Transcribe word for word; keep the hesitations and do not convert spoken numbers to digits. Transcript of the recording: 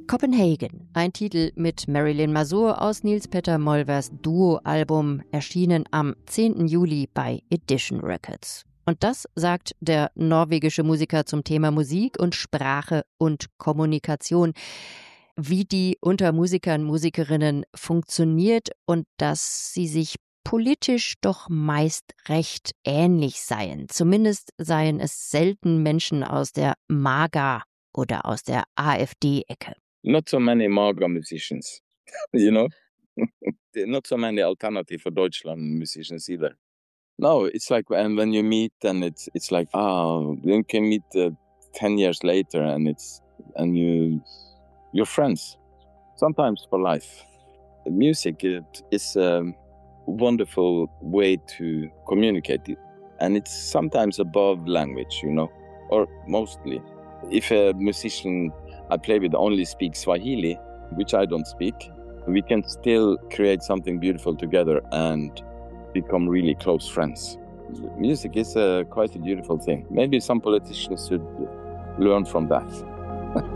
Copenhagen, ein Titel mit Marilyn Mazur aus Nils Petter Molvers Duo-Album, erschienen am zehnten Juli bei Edition Records. Und das sagt der norwegische Musiker zum Thema Musik und Sprache und Kommunikation, wie die unter Musikern, Musikerinnen funktioniert und dass sie sich politisch doch meist recht ähnlich seien. Zumindest seien es selten Menschen aus der MAGA oder aus der AfD-Ecke. Not so many MAGA musicians, you know? Not so many alternative for Deutschland musicians either. No, it's like when, when you meet and it's it's like, ah, you can meet uh, ten years later and it's and you you're friends, sometimes for life. Music it, is a wonderful way to communicate it, and it's sometimes above language, you know, or mostly. If a musician I play with only speaks Swahili, which I don't speak, we can still create something beautiful together and become really close friends. Music is a, quite a beautiful thing. Maybe some politicians should learn from that.